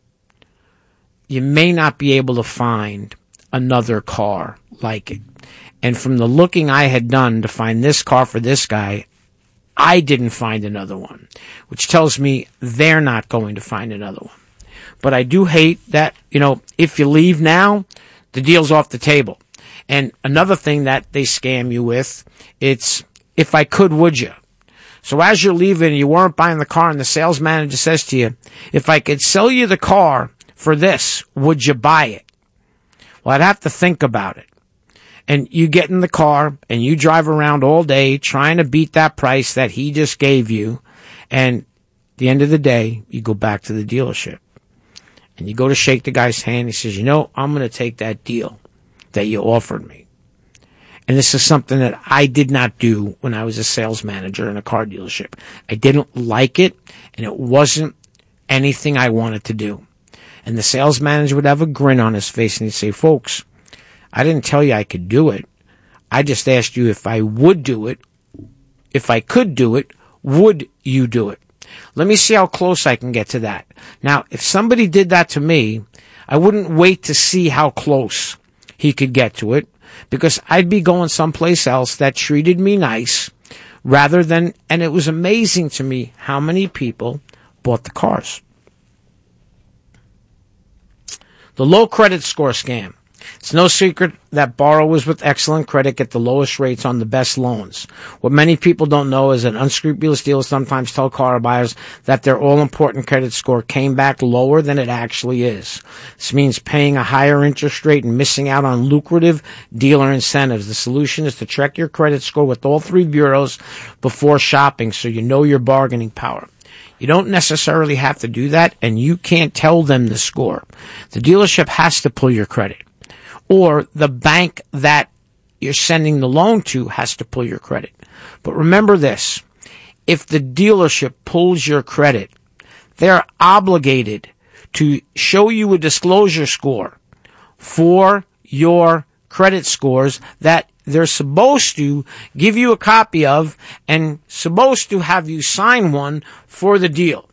A: you may not be able to find another car like it. And from the looking I had done to find this car for this guy, I didn't find another one, which tells me they're not going to find another one. But I do hate that, if you leave now, the deal's off the table. And another thing that they scam you with, it's, if I could, would you? So as you're leaving and you weren't buying the car and the sales manager says to you, if I could sell you the car for this, would you buy it? Well, I'd have to think about it. And you get in the car and you drive around all day trying to beat that price that he just gave you. And at the end of the day, you go back to the dealership and you go to shake the guy's hand. He says, I'm going to take that deal that you offered me. And this is something that I did not do when I was a sales manager in a car dealership. I didn't like it, and it wasn't anything I wanted to do. And the sales manager would have a grin on his face and he'd say, folks, I didn't tell you I could do it. I just asked you if I would do it. If I could do it, would you do it? Let me see how close I can get to that. Now, if somebody did that to me, I wouldn't wait to see how close he could get to it, because I'd be going someplace else that treated me nice rather than, and it was amazing to me how many people bought the cars. The low credit score scam. It's no secret that borrowers with excellent credit get the lowest rates on the best loans. What many people don't know is that unscrupulous dealers sometimes tell car buyers that their all-important credit score came back lower than it actually is. This means paying a higher interest rate and missing out on lucrative dealer incentives. The solution is to check your credit score with all three bureaus before shopping so you know your bargaining power. You don't necessarily have to do that, and you can't tell them the score. The dealership has to pull your credit. Or the bank that you're sending the loan to has to pull your credit. But remember this, if the dealership pulls your credit, they're obligated to show you a disclosure score for your credit scores that they're supposed to give you a copy of and supposed to have you sign one for the deal,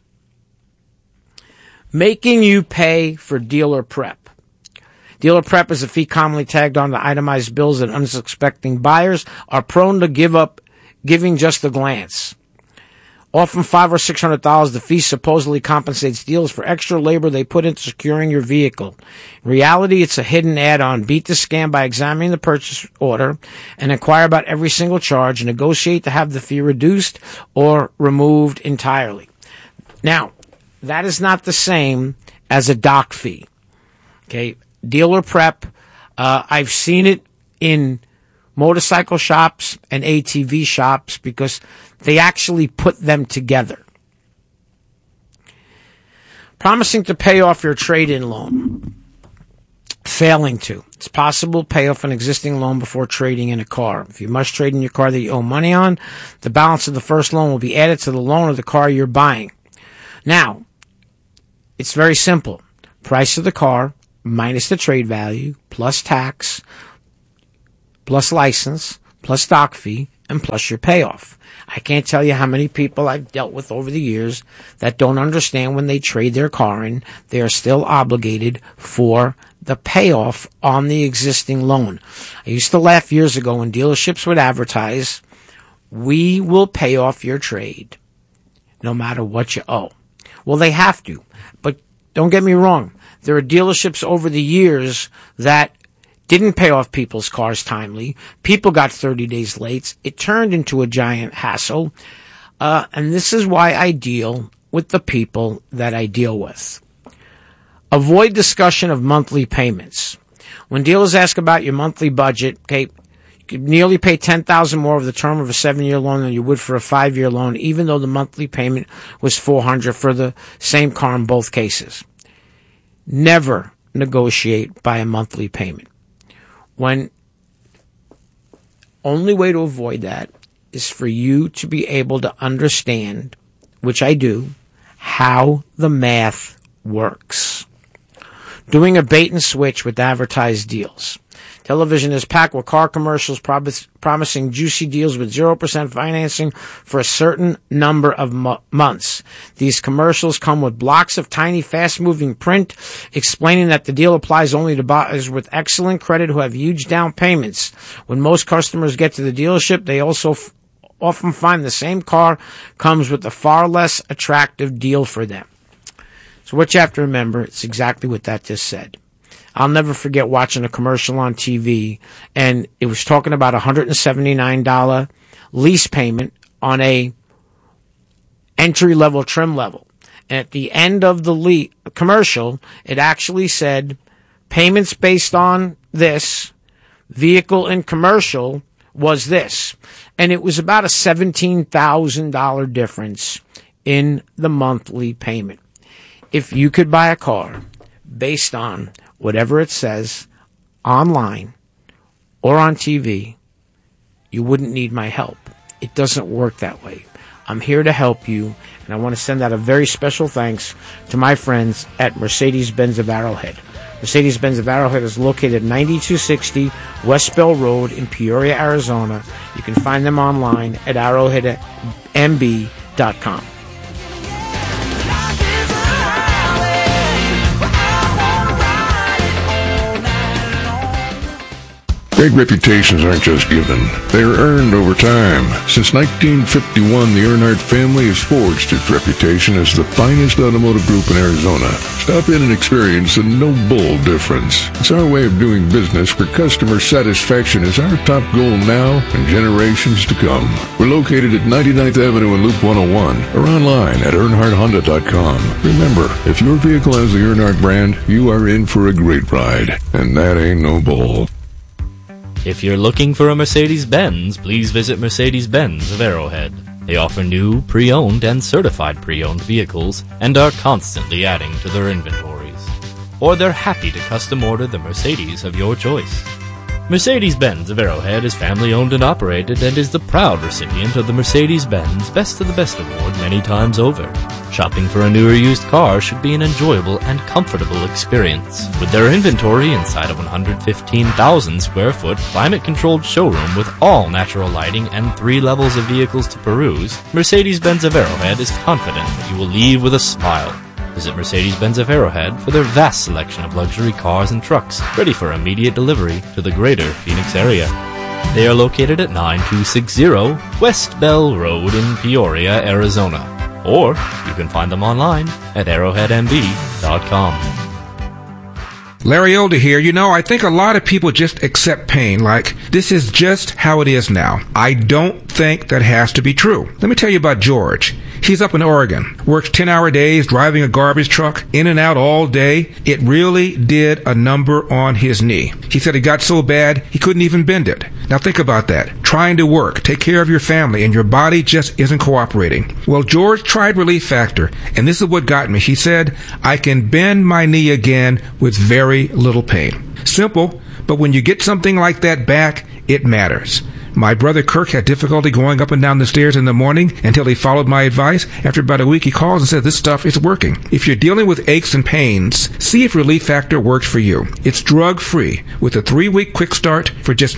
A: making you pay for dealer prep. Dealer prep is a fee commonly tagged on to itemized bills that unsuspecting buyers are prone to giving just a glance. Often $500 or $600, the fee supposedly compensates dealers for extra labor they put into securing your vehicle. In reality, it's a hidden add-on. Beat the scam by examining the purchase order and inquire about every single charge and negotiate to have the fee reduced or removed entirely. Now, that is not the same as a doc fee. Okay, dealer prep, I've seen it in motorcycle shops and ATV shops because they actually put them together. Promising to pay off your trade-in loan. failing to. It's possible to pay off an existing loan before trading in a car. If you must trade in your car that you owe money on, the balance of the first loan will be added to the loan of the car you're buying. Now, it's very simple. Price of the car minus the trade value, plus tax, plus license, plus doc fee, and plus your payoff. I can't tell you how many people I've dealt with over the years that don't understand when they trade their car in, they are still obligated for the payoff on the existing loan. I used to laugh years ago when dealerships would advertise, "We will pay off your trade no matter what you owe." Well, they have to. But don't get me wrong. There are dealerships over the years that didn't pay off people's cars timely. People got 30 days late. It turned into a giant hassle. And this is why I deal with the people that I deal with. Avoid discussion of monthly payments. When dealers ask about your monthly budget, okay, you could nearly pay $10,000 more over the term of a 7-year loan than you would for a 5-year loan, even though the monthly payment was $400 for the same car in both cases. Never negotiate by a monthly payment. Only way to avoid that is for you to be able to understand, which I do, how the math works. Doing a bait and switch with advertised deals. Television is packed with car commercials promising juicy deals with 0% financing for a certain number of months. These commercials come with blocks of tiny, fast-moving print explaining that the deal applies only to buyers with excellent credit who have huge down payments. When most customers get to the dealership, they also often find the same car comes with a far less attractive deal for them. So what you have to remember, it's exactly what that just said. I'll never forget watching a commercial on TV, and it was talking about a $179 lease payment on a entry-level trim level. And at the end of the commercial, it actually said, payments based on this, vehicle and commercial was this. And it was about a $17,000 difference in the monthly payment. If you could buy a car based on whatever it says online or on TV, you wouldn't need my help. It doesn't work that way. I'm here to help you, and I want to send out a very special thanks to my friends at Mercedes-Benz of Arrowhead. Mercedes-Benz of Arrowhead is located at 9260 West Bell Road in Peoria, Arizona. You can find them online at arrowheadmb.com.
D: Great reputations aren't just given. They are earned over time. Since 1951, the Earnhardt family has forged its reputation as the finest automotive group in Arizona. Stop in and experience the no bull difference. It's our way of doing business where customer satisfaction is our top goal now and generations to come. We're located at 99th Avenue and Loop 101 or online at EarnhardtHonda.com. Remember, if your vehicle has the Earnhardt brand, you are in for a great ride. And that ain't no bull.
E: If you're looking for a Mercedes-Benz, please visit Mercedes-Benz of Arrowhead. They offer new, pre-owned, and certified pre-owned vehicles and are constantly adding to their inventories. Or they're happy to custom order the Mercedes of your choice. Mercedes-Benz of Arrowhead is family-owned and operated and is the proud recipient of the Mercedes-Benz Best of the Best Award many times over. Shopping for a new or used car should be an enjoyable and comfortable experience. With their inventory inside a 115,000 square foot climate-controlled showroom with all natural lighting and 3 levels of vehicles to peruse, Mercedes-Benz of Arrowhead is confident that you will leave with a smile. Visit Mercedes-Benz of Arrowhead for their vast selection of luxury cars and trucks ready for immediate delivery to the greater Phoenix area. They are located at 9260 West Bell Road in Peoria, Arizona. Or you can find them online at arrowheadmb.com.
W: Larry Elder here. You know, I think a lot of people just accept pain like, this is just how it is now. I don't think that has to be true. Let me tell you about George. He's up in Oregon, works 10-hour days, driving a garbage truck, in and out all day. It really did a number on his knee. He said it got so bad, he couldn't even bend it. Now think about that. Trying to work, take care of your family, and your body just isn't cooperating. Well, George tried Relief Factor, and this is what got me. He said, I can bend my knee again with very little pain. Simple, but when you get something like that back, it matters. My brother Kirk had difficulty going up and down the stairs in the morning until he followed my advice. After about a week, he calls and says, this stuff is working. If you're dealing with aches and pains, see if Relief Factor works for you. It's drug-free with a 3-week quick start for just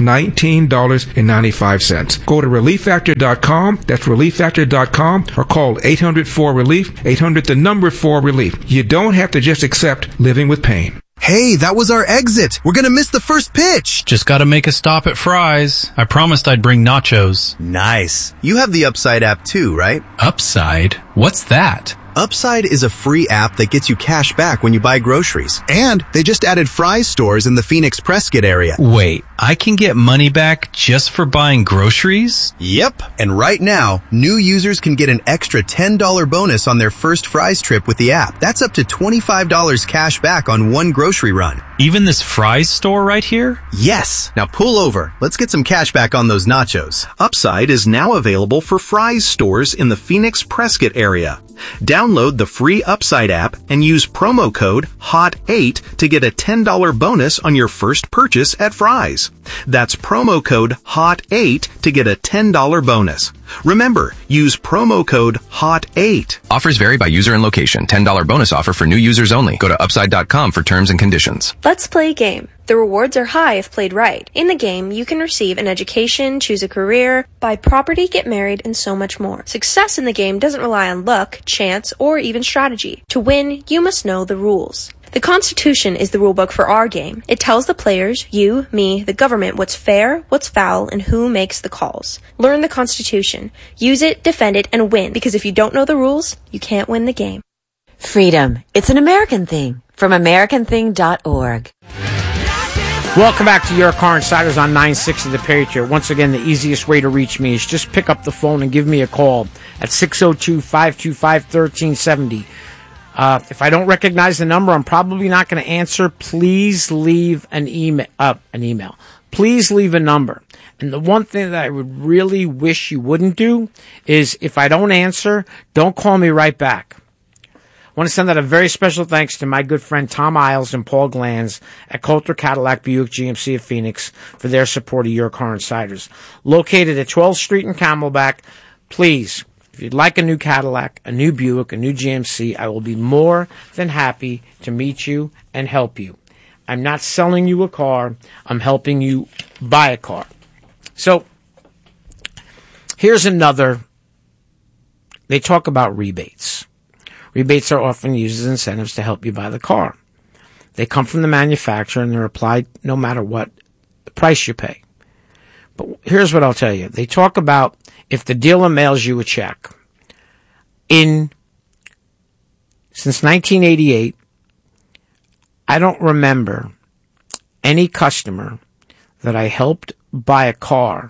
W: $19.95. Go to ReliefFactor.com. That's ReliefFactor.com, or call 800-4-RELIEF, 800-4-RELIEF. You don't have to just accept living with pain.
C: Hey, that was our exit. We're gonna miss the first pitch.
F: Just gotta make a stop at Fry's. I promised I'd bring nachos.
C: Nice. You have the Upside app too, right?
F: Upside? What's that?
C: Upside is a free app that gets you cash back when you buy groceries. And they just added Fry's stores in the Phoenix Prescott area.
F: Wait, I can get money back just for buying groceries?
C: Yep. And right now, new users can get an extra $10 bonus on their first Fry's trip with the app. That's up to $25 cash back on one grocery run.
F: Even this Fry's store right here?
C: Yes. Now pull over. Let's get some cash back on those nachos.
H: Upside is now available for Fry's stores in the Phoenix Prescott area. Download the free Upside app and use promo code HOT8 to get a $10 bonus on your first purchase at Fry's. That's promo code HOT8 to get a $10 bonus. Remember, use promo code HOT8.
X: Offers vary by user and location. $10 bonus offer for new users only. Go to upside.com for terms and conditions.
Y: Let's play a game. The rewards are high if played right. In the game, you can receive an education, choose a career, buy property, get married, and so much more. Success in the game doesn't rely on luck, chance, or even strategy. To win, you must know the rules. The Constitution is the rulebook for our game. It tells the players, you, me, the government, what's fair, what's foul, and who makes the calls. Learn the Constitution. Use it, defend it, and win, because if you don't know the rules, you can't win the game.
V: Freedom. It's an American thing. From AmericanThing.org.
A: Welcome back to Your Car Insiders on 960 The Patriot. Once again, the easiest way to reach me is just pick up the phone and give me a call at 602-525-1370. If I don't recognize the number, I'm probably not going to answer. Please leave an email. Please leave a number. And the one thing that I would really wish you wouldn't do is, if I don't answer, don't call me right back. I want to send out a very special thanks to my good friend Tom Isles and Paul Glanz at Coulter Cadillac Buick GMC of Phoenix for their support of Your Car Insiders. Located at 12th Street in Camelback, please, if you'd like a new Cadillac, a new Buick, a new GMC, I will be more than happy to meet you and help you. I'm not selling you a car. I'm helping you buy a car. So, here's another. They talk about rebates. Rebates are often used as incentives to help you buy the car. They come from the manufacturer and they're applied no matter what the price you pay. But here's what I'll tell you. They talk about if the dealer mails you a check. Since 1988, I don't remember any customer that I helped buy a car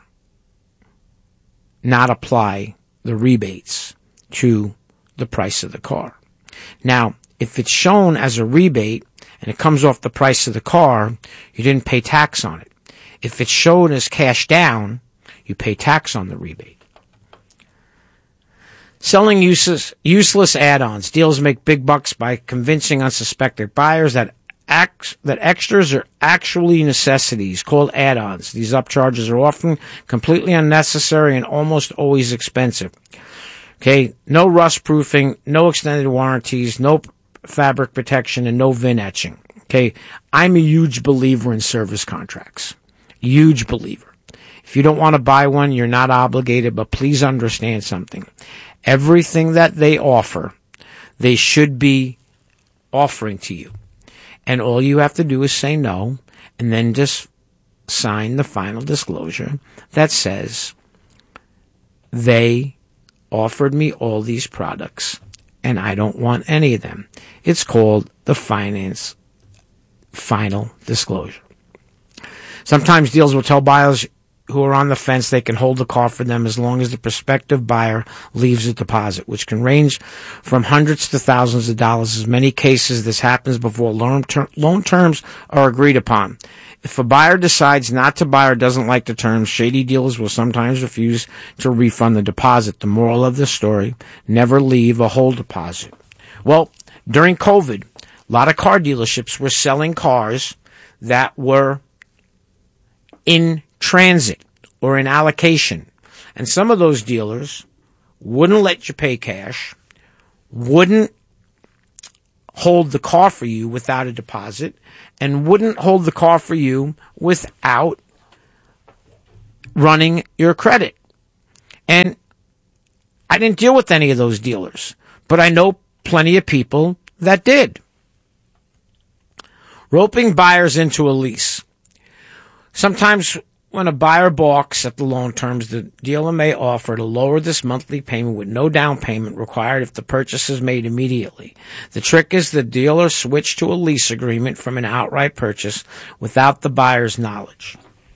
A: not apply the rebates to the price of the car. Now, if it's shown as a rebate and it comes off the price of the car, you didn't pay tax on it. If it's shown as cash down, you pay tax on the rebate. Selling useless add-ons. Dealers make big bucks by convincing unsuspecting buyers that extras are actually necessities, called add-ons. These upcharges are often completely unnecessary and almost always expensive. Okay, no rust proofing, no extended warranties, no fabric protection, and no VIN etching. Okay, I'm a huge believer in service contracts. Huge believer. If you don't want to buy one, you're not obligated, but please understand something. Everything that they offer, they should be offering to you. And all you have to do is say no, and then just sign the final disclosure that says they offered me all these products and I don't want any of them. It's called the finance final disclosure. Sometimes dealers will tell buyers who are on the fence they can hold the car for them as long as the prospective buyer leaves a deposit, which can range from hundreds to thousands of dollars. In many cases, this happens before loan terms are agreed upon. If a buyer decides not to buy or doesn't like the terms, shady dealers will sometimes refuse to refund the deposit. The moral of the story, never leave a hold deposit. Well, during COVID, a lot of car dealerships were selling cars that were in transit or in allocation. And some of those dealers wouldn't let you pay cash, wouldn't hold the car for you without a deposit, and wouldn't hold the car for you without running your credit. And I didn't deal with any of those dealers, but I know plenty of people that did. Roping buyers into a lease. Sometimes when a buyer balks at the loan terms, the dealer may offer to lower this monthly payment with no down payment required if the purchase is made immediately. The trick is the dealer switch to a lease agreement from an outright purchase without the buyer's knowledge.